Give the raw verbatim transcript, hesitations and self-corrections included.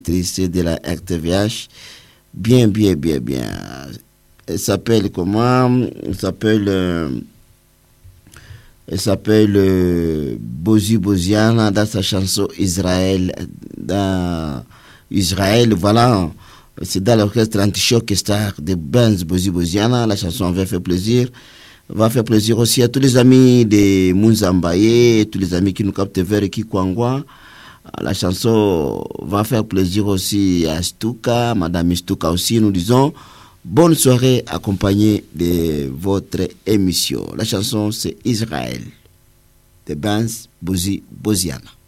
de la R T V H. Bien, bien, bien, bien. Elle s'appelle comment? Elle s'appelle... Euh, elle s'appelle euh, Bozi Boziana dans sa chanson Israël. Dans Israël, voilà. C'est dans l'orchestre Antichoc Star de Benz Bozi Boziana. La chanson va faire plaisir. Va faire plaisir aussi à tous les amis de Mounzambaye, tous les amis qui nous captent vers Kikwangwa. La chanson va faire plaisir aussi à Stuka, Madame Stuka aussi. Nous disons bonne soirée accompagnée de votre émission. La chanson c'est Israël de Benz Bozi Boziana.